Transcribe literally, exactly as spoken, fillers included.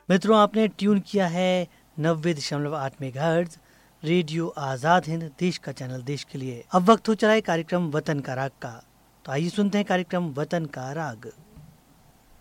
मित्रों, आपने ट्यून किया है नब्बे दशमलव आठ मेगाहर्ट्ज रेडियो आजाद हिंद, देश का चैनल देश के लिए। अब वक्त हो चला है कार्यक्रम वतन का राग का। तो आइए सुनते हैं कार्यक्रम वतन का राग।